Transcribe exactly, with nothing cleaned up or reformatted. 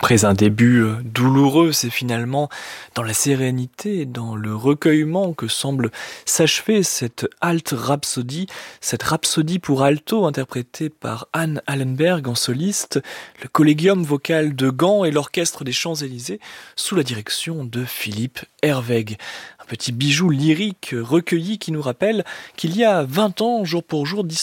Après un début euh, douloureux, c'est finalement dans la sérénité, dans le recueillement que semble s'achever cette Alt Rhapsody, cette rhapsodie pour alto interprétée par Anne Allenberg en soliste, le Collegium vocal de Gand et l'Orchestre des Champs-Élysées sous la direction de Philippe Herwegh. Un petit bijou lyrique recueilli qui nous rappelle qu'il y a vingt ans, jour pour jour,